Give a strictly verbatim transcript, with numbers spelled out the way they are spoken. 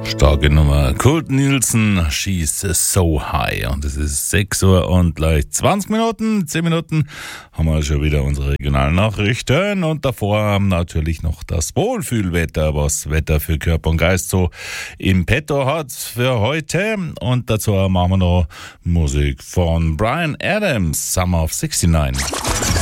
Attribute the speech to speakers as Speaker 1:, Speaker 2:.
Speaker 1: Starke Nummer. Kurt Nielsen, She's So High. Und es ist sechs Uhr und gleich zwanzig Minuten, zehn Minuten haben wir schon wieder unsere regionalen Nachrichten. Und davor natürlich noch das Wohlfühlwetter, was Wetter für Körper und Geist so im Petto hat für heute. Und dazu machen wir noch Musik von Bryan Adams, Summer of sixty-nine.